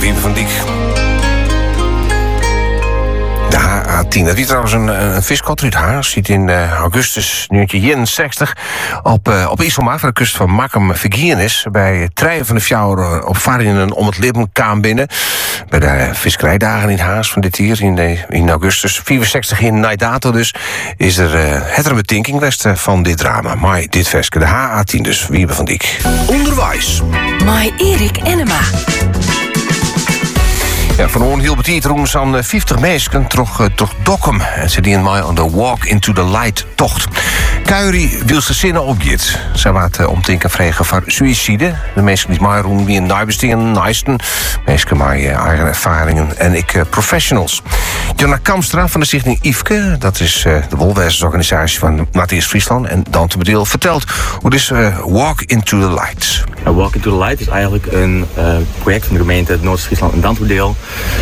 Wiebe van Dijk. De HA10. Dat is trouwens een viskot uit Haas. Ziet in augustus 1961 op Iselma, van de kust van Makkum, Virginis. Bij treien van de fjouwer op Varinen om het leven kwam binnen. Bij de visserijdagen in Haas van dit jaar in augustus 64 in Naidato dus. Is er het een betinking west van dit drama. Maar dit veske, de HA10 dus. Wiebe van Dijk. Onderwijs. Mai Erik Enema. Ja, van hielp het hier rond zo'n 50 mensen toch Dokkum. En ze dienen mij aan de Walk into the Light tocht. Kuiri wil ze zinnen opgeet. Zij wat omtinken vregen voor suïcide. De mensen die mij rond wie een nabestingen, naasten. Mensen met eigen ervaringen en ik professionals. Jonna Kamstra van de stichting IFKE, dat is de wolwersorganisatie van Matthias Friesland en Dante Bedeel, vertelt hoe dit Walk into the Light. Walk into the Light is eigenlijk een project van de gemeente Noord-Friesland en Dante Bedeel.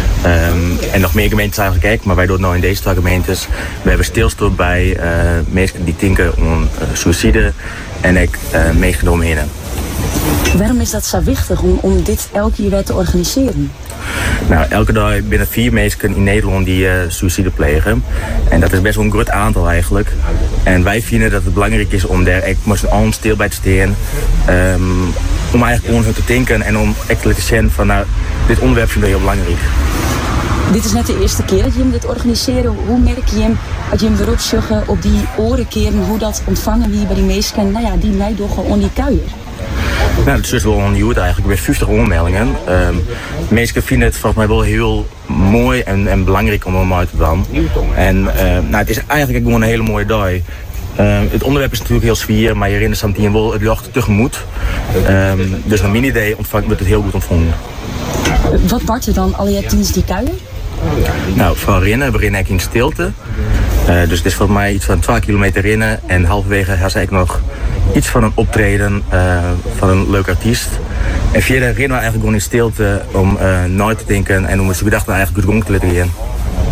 En nog meer gemeentes eigenlijk ook, maar wij doen het nou in deze twee gemeentes. We hebben stilstaan bij mensen die denken aan suïcide en ik meegenomen in. Waarom is dat zo wichtig om dit elke jaar te organiseren? Nou, elke dag binnen 4 mensen in Nederland die suïcide plegen. En dat is best wel een groot aantal eigenlijk. En wij vinden dat het belangrijk is om daar allemaal stil bij te staan. Om eigenlijk om hun te denken en om echt te zien van nou, dit onderwerp vind ik heel belangrijk. Dit is net de eerste keer dat je hem dit organiseren. Hoe merk je hem, dat je hem weer opzoeken op die orenkeren, hoe dat ontvangen wie bij die mensen, nou ja, die mij toch gewoon die kuier? Nou, het is wel onnieuw eigenlijk. Weer 50 aanmeldingen. Mensen vinden het volgens mij wel heel mooi en belangrijk om hem uit te doen. En nou, het is eigenlijk gewoon een hele mooie dag. Het onderwerp is natuurlijk heel zwaar, maar je herinnert je wel het jacht tegemoet. Dus naar mijn idee wordt het heel goed ontvangen. Wat bart er dan al je tijdens die kuier? Nou, van rennen, we rennen in stilte. Dus het is voor mij iets van 12 kilometer rennen. En halverwege heb ik nog iets van een optreden van een leuk artiest. En verder rennen we eigenlijk gewoon in stilte om nooit te denken en om onze gedachten eigenlijk goed rond te laten gaan.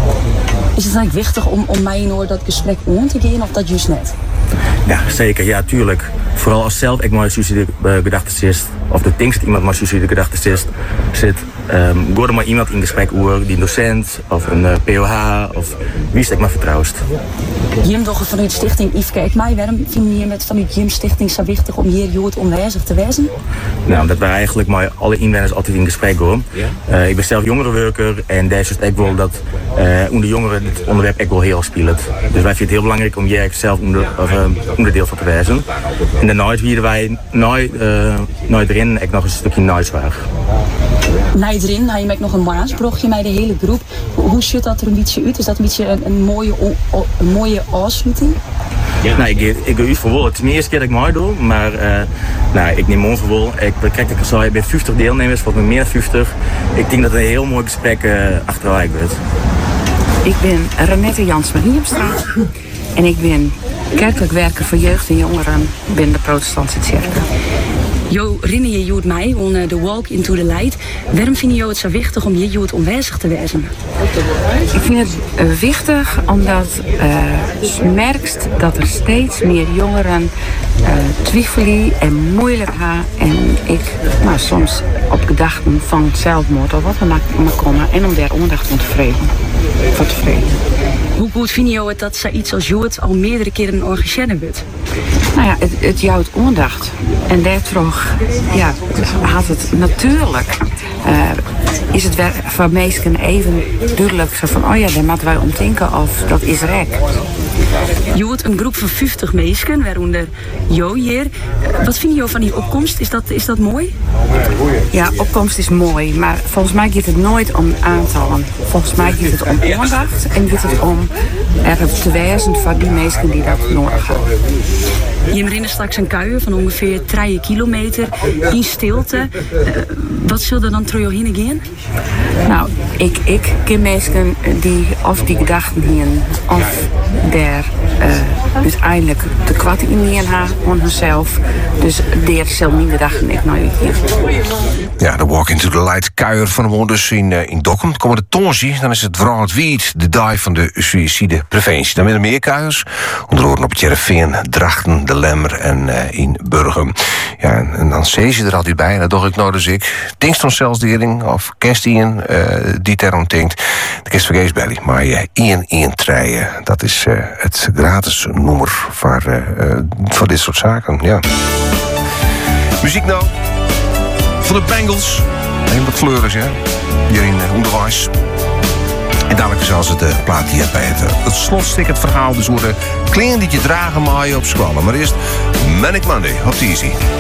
Is het eigenlijk wichtig om mij in dat gesprek om te gaan of dat juist net? Ja, zeker. Ja, tuurlijk. Vooral als zelf ik maar suïcide gedachten zit, of de denkt dat iemand maar suïcide gedachten zit, go er maar iemand in gesprek over, die een docent of een POH of wie is het maar vertrouwt. Jim toch vanuit stichting IFKE. Waarom vind je met vanuit Jim stichting zo wichtig om hier Jood onwijzig te wezen? Nou, omdat wij eigenlijk met alle inwoners altijd in gesprek gaan. Ik ben zelf jongerenwerker en daar is het echt wel dat onder de jongeren dit onderwerp echt wel heel speelt. Dus wij vinden het heel belangrijk om hier zelf onderdeel van te wezen. En daarna willen wij nooit erin echt nog een stukje noodzwaar. Na erin heb je nog een maasbrugje met de hele groep. Hoe ziet dat er een beetje uit? Is dat een beetje een mooie afsluiting? Ja. Nou, ik ga uit voor wel. Het is de eerste keer dat ik mooi doe, maar ik neem on voor wel. Ik ben 50 deelnemers, volgens mij meer dan 50. Ik denk dat het een heel mooi gesprek achterweg wordt. Ik ben Renette Jans-Mariemstra en ik ben kerkelijk werker voor jeugd en jongeren binnen de protestantse kerk. Jo, herinner je Jood mij aan de Walk into the Light? Waarom vind je het zo wichtig om hier Jood onwijzig te wezen? Ik vind het wichtig omdat je merkt dat er steeds meer jongeren twijfelen en moeilijk gaan. En ik soms op gedachten van zelfmoord of wat dan maar komen en om daar aandacht voor te vreden. Hoe goed vind je het dat ze iets als Jood al meerdere keren organiseren wordt? Nou ja, het jouwt aandacht. En daardoor had het natuurlijk. Is het voor mensen even duidelijk zo van, oh ja, daar moeten wij om denken of dat is rek. Jood, een groep van 50 mensen, waaronder Jo hier. Wat vind je van die opkomst? Is dat mooi? Ja, opkomst is mooi, maar volgens mij gaat het nooit om aantallen. Volgens mij gaat het om aandacht en gaat het om er te wezen voor die mensen die dat nodig hebben. Je herinnert straks een kuier van ongeveer 3 kilometer in stilte. Wat zul er dan terug heen gaan? Nou, ik ken mensen die of die gedachten hebben of daar uiteindelijk te kwart in haar aan zichzelf. Dus daar zal minder dag niet naar uitgaan. Ja, de Walk into the Light kuier van de woon dus in Dokkum. Komende tonsie, dan is het Wraald Wied, de dag van de suïcidepreventie. Dan weer meer kuiers, onder andere op Jereveen, Drachten, De Lemmer en in Burgum. Ja, en dan zie je er altijd bij, en dat doe ik nou dus ik. Tinkstonscelsdering of kerstien, die term tinkt. De kerst vergeet bij maar je 1 treien. Dat is het gratis nummer voor dit soort zaken, ja. Muziek nou. Van de Bengals. Heel wat kleuren, hè. Hier in onderwijs. En dadelijk zelfs het plaat hier bij het slotstuk, het verhaal. Dus hoe de klein dat je dragen maaien op squallen. Maar eerst Manic Monday op Easy.